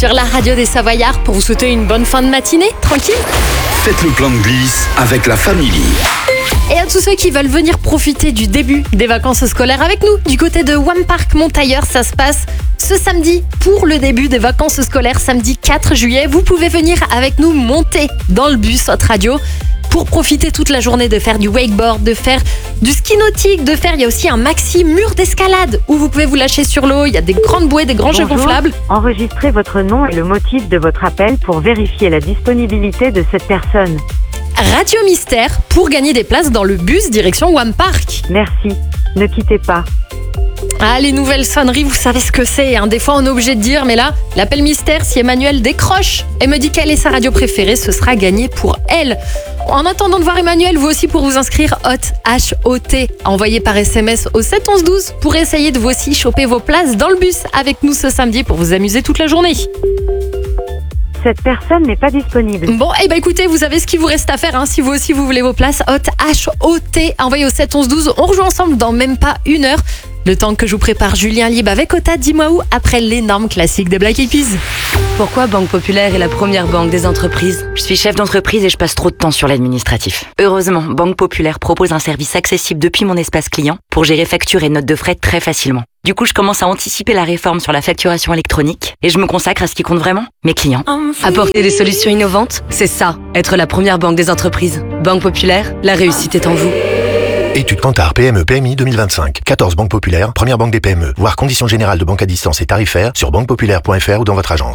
sur la radio des Savoyards pour vous souhaiter une bonne fin de matinée, tranquille. Faites le plein de glisse avec la famille. Et à tous ceux qui veulent venir profiter du début des vacances scolaires avec nous, du côté de Wamppark Montailleur, ça se passe ce samedi pour le début des vacances scolaires, samedi 4 juillet. Vous pouvez venir avec nous monter dans le bus Hot Radio pour profiter toute la journée de faire du wakeboard, de faire du ski nautique, il y a aussi un maxi mur d'escalade où vous pouvez vous lâcher sur l'eau, il y a des grandes bouées, des grands jeux gonflables. Enregistrez votre nom et le motif de votre appel pour vérifier la disponibilité de cette personne. Radio Mystère pour gagner des places dans le bus direction Wamppark. Merci, ne quittez pas. Ah, les nouvelles sonneries, vous savez ce que c'est, hein. Des fois on est obligé de dire, mais là, l'appel mystère, si Emmanuel décroche et me dit quelle est sa radio préférée, ce sera gagné pour elle. En attendant de voir Emmanuel, vous aussi pour vous inscrire, HOT, envoyé par SMS au 7 11 12 pour essayer de vous aussi choper vos places dans le bus avec nous ce samedi pour vous amuser toute la journée. Cette personne n'est pas disponible. Bon, écoutez, vous savez ce qu'il vous reste à faire, hein, si vous aussi vous voulez vos places. HOT, envoyé au 7 11 12. On rejoue ensemble dans même pas une heure. Le temps que je vous prépare Julien Libre avec Ota, dis-moi où, après l'énorme classique des Black Eyed Peas. Pourquoi Banque Populaire est la première banque des entreprises? Je suis chef d'entreprise et je passe trop de temps sur l'administratif. Heureusement, Banque Populaire propose un service accessible depuis mon espace client pour gérer factures et notes de frais très facilement. Du coup, je commence à anticiper la réforme sur la facturation électronique et je me consacre à ce qui compte vraiment, mes clients. Apporter des solutions innovantes, c'est ça, être la première banque des entreprises. Banque Populaire, la réussite est en vous. Étude Kantar PME PMI 2025. 14 banques populaires, première banque des PME. Voir conditions générales de banque à distance et tarifaires sur banquepopulaire.fr ou dans votre agence.